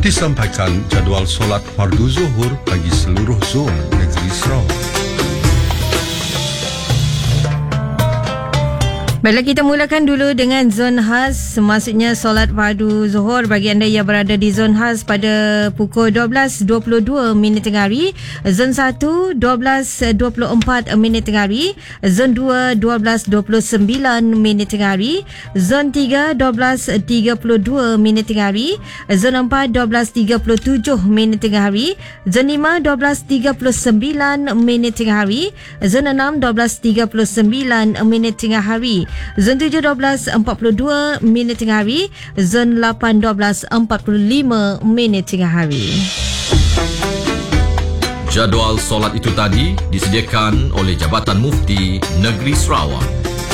Disampaikan jadual solat fardu zuhur bagi seluruh zon negeri Sarawak. Baiklah, kita mulakan dulu dengan zon khas, maksudnya solat fardu zuhur bagi anda yang berada di zon khas pada pukul 12.22 minit tengah hari, zon 1 12.24 minit tengah hari, zon 2 12.29 minit tengah hari, zon 3 12.32 minit tengah hari, zon 4 12.37 minit tengah hari, zon 5 12.39 minit tengah hari, zon 6 12.39 minit tengah hari, zon 7 12.42 minit tengah hari, zon 8 12.45 minit tengah hari. Jadual solat itu tadi disediakan oleh Jabatan Mufti Negeri Sarawak.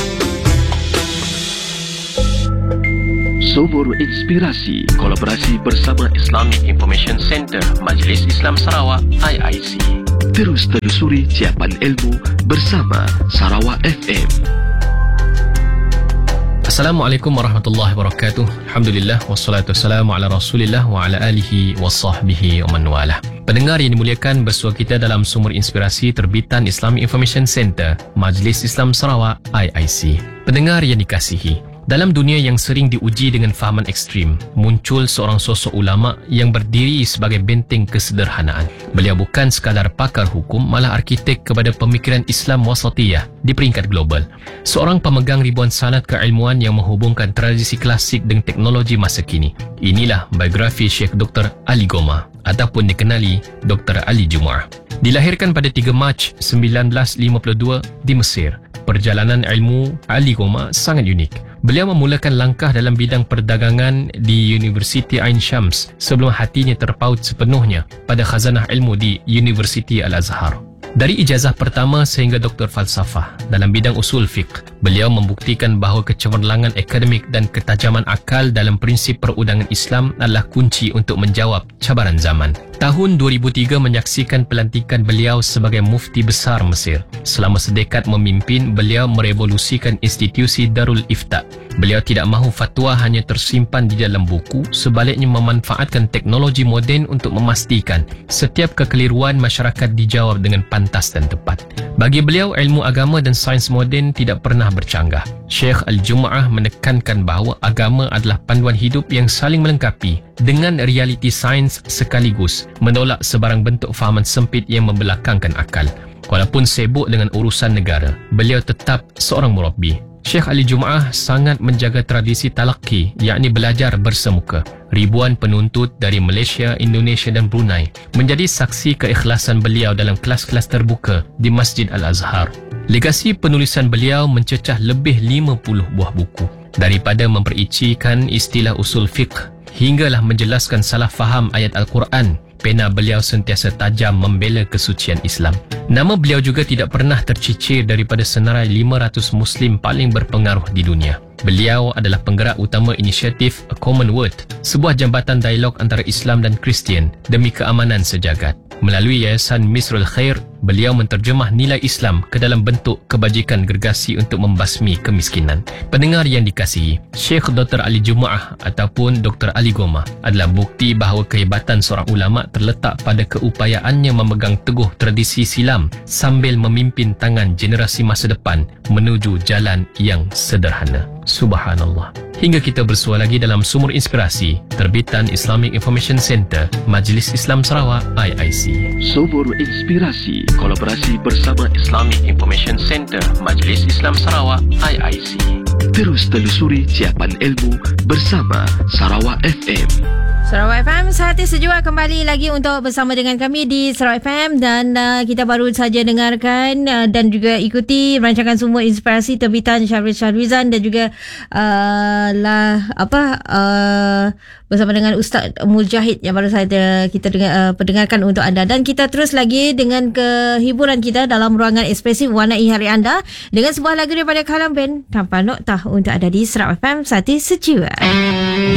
Sumur Inspirasi, kolaborasi bersama Islamic Information Center Majlis Islam Sarawak IIC. Terus telusuri ciapan ilmu bersama Sarawak FM. Assalamualaikum warahmatullahi wabarakatuh. Alhamdulillah wassalatu wassalamu ala Rasulillah wa ala alihi wa sahbihi wa man walah. Pendengar yang dimuliakan, bersua kita dalam Sumur Inspirasi terbitan Islamic Information Center Majlis Islam Sarawak IIC. Pendengar yang dikasihi, dalam dunia yang sering diuji dengan fahaman ekstrim, muncul seorang sosok ulama yang berdiri sebagai benteng kesederhanaan. Beliau bukan sekadar pakar hukum, malah arkitek kepada pemikiran Islam wasatiyah di peringkat global. Seorang pemegang ribuan sanad keilmuan yang menghubungkan tradisi klasik dengan teknologi masa kini. Inilah biografi Syekh Dr. Ali Goma ataupun dikenali Dr. Ali Jum'ah. Dilahirkan pada 3 Mac 1952 di Mesir. Perjalanan ilmu Ali Goma sangat unik. Beliau memulakan langkah dalam bidang perdagangan di Universiti Ain Shams sebelum hatinya terpaut sepenuhnya pada khazanah ilmu di Universiti Al-Azhar. Dari ijazah pertama sehingga doktor falsafah dalam bidang usul fiqh, beliau membuktikan bahawa kecemerlangan akademik dan ketajaman akal dalam prinsip perundangan Islam adalah kunci untuk menjawab cabaran zaman. Tahun 2003 menyaksikan pelantikan beliau sebagai mufti besar Mesir. Selama sedekad memimpin, beliau merevolusikan institusi Darul Ifta. Beliau tidak mahu fatwa hanya tersimpan di dalam buku, sebaliknya memanfaatkan teknologi moden untuk memastikan setiap kekeliruan masyarakat dijawab dengan pantas dan tepat. Bagi beliau, ilmu agama dan sains moden tidak pernah bercanggah. Syekh Al-Jum'ah menekankan bahawa agama adalah panduan hidup yang saling melengkapi dengan realiti sains sekaligus, menolak sebarang bentuk fahaman sempit yang membelakangkan akal. Walaupun sibuk dengan urusan negara, beliau tetap seorang murabbi. Syekh Ali Jum'ah sangat menjaga tradisi talaqi, yakni belajar bersemuka. Ribuan penuntut dari Malaysia, Indonesia dan Brunei menjadi saksi keikhlasan beliau dalam kelas-kelas terbuka di Masjid Al-Azhar. Legasi penulisan beliau mencecah lebih 50 buah buku. Daripada mempericikan istilah usul fiqh hinggalah menjelaskan salah faham ayat Al-Quran, pena beliau sentiasa tajam membela kesucian Islam. Nama beliau juga tidak pernah tercicir daripada senarai 500 Muslim paling berpengaruh di dunia. Beliau adalah penggerak utama inisiatif A Common Word, sebuah jambatan dialog antara Islam dan Kristian demi keamanan sejagat. Melalui Yayasan Misrul Khair, beliau menterjemah nilai Islam ke dalam bentuk kebajikan gergasi untuk membasmi kemiskinan. Pendengar yang dikasihi, Syekh Dr. Ali Jum'ah ataupun Dr. Ali Goma adalah bukti bahawa kehebatan seorang ulama terletak pada keupayaannya memegang teguh tradisi silam sambil memimpin tangan generasi masa depan menuju jalan yang sederhana. Subhanallah. Hingga kita bersua lagi dalam Sumur Inspirasi terbitan Islamic Information Center Majlis Islam Sarawak IIC. Sumur Inspirasi, kolaborasi bersama Islamic Information Center Majlis Islam Sarawak IIC. Terus telusuri ciapan ilmu bersama Sarawak FM. Sarawak FM, sehati sejuk kembali lagi untuk bersama dengan kami di Sarawak FM, dan kita baru saja dengarkan dan juga ikuti rancangan Sumur Inspirasi terbitan Syahrizan dan juga bersama dengan Ustaz Mujahid yang baru saja kita pendengarkan untuk anda. Dan kita terus lagi dengan kehiburan kita dalam ruangan ekspresif warnai hari anda dengan sebuah lagu daripada Kalam Band Tanpa Noktah untuk ada di Sarawak FM, sehati sejuk.